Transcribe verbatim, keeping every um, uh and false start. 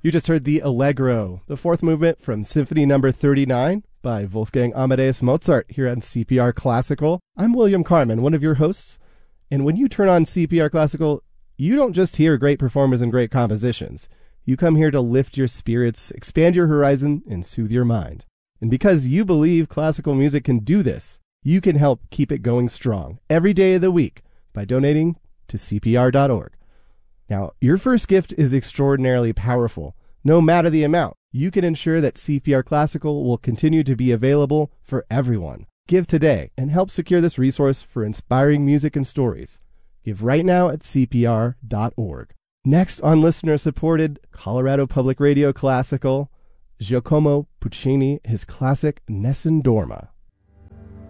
You just heard the Allegro, the fourth movement from Symphony Number thirty-nine by Wolfgang Amadeus Mozart here on C P R Classical. I'm William Carmen, one of your hosts, and when you turn on C P R Classical, you don't just hear great performers and great compositions. You come here to lift your spirits, expand your horizon, and soothe your mind. And because you believe classical music can do this, you can help keep it going strong every day of the week by donating to C P R dot org. Now, your first gift is extraordinarily powerful. No matter the amount, you can ensure that C P R Classical will continue to be available for everyone. Give today and help secure this resource for inspiring music and stories. Give right now at C P R dot org. Next on listener-supported Colorado Public Radio Classical, Giacomo Puccini, his classic Nessun Dorma.